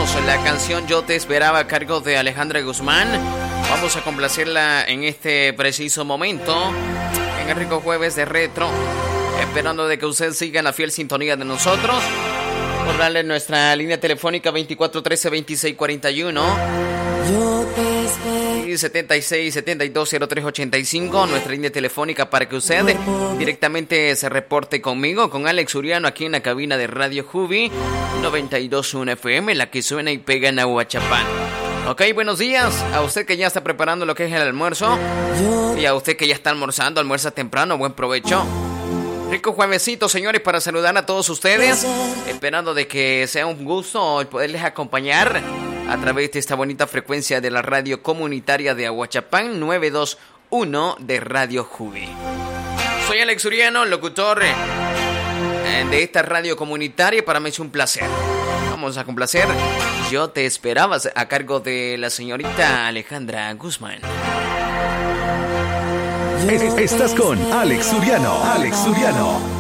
escuchamos la canción Yo Te Esperaba a cargo de Alejandra Guzmán. Vamos a complacerla en este preciso momento, en el rico jueves de retro, esperando de que usted siga en la fiel sintonía de nosotros. Recordarle nuestra línea telefónica 2413-2641 y 76720385, nuestra línea telefónica para que usted directamente se reporte conmigo, con Alex Uriano, aquí en la cabina de Radio Jubi 92.1 FM, la que suena y pega en Ahuachapán. Ok, buenos días a usted que ya está preparando lo que es el almuerzo, y a usted que ya está almorzando, almuerza temprano, buen provecho. Rico juevesito, señores, para saludar a todos ustedes, esperando de que sea un gusto poderles acompañar a través de esta bonita frecuencia de la radio comunitaria de Ahuachapán 921 de Radio Jubi. Soy Alex Uriano, locutor de esta radio comunitaria, y para mí es un placer. Vamos a complacer Yo Te Esperaba a cargo de la señorita Alejandra Guzmán. Estás con Alex Uriano. Alex Uriano.